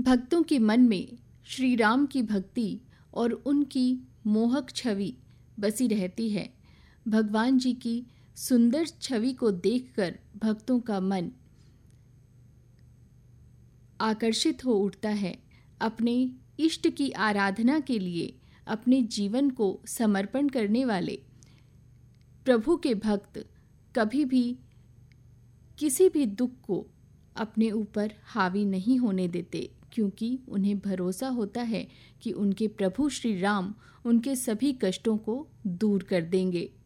भक्तों के मन में श्री राम की भक्ति और उनकी मोहक छवि बसी रहती है। भगवान जी की सुंदर छवि को देखकर भक्तों का मन आकर्षित हो उठता है। अपने इष्ट की आराधना के लिए अपने जीवन को समर्पण करने वाले प्रभु के भक्त कभी भी किसी भी दुख को अपने ऊपर हावी नहीं होने देते, क्योंकि उन्हें भरोसा होता है कि उनके प्रभु श्री राम उनके सभी कष्टों को दूर कर देंगे।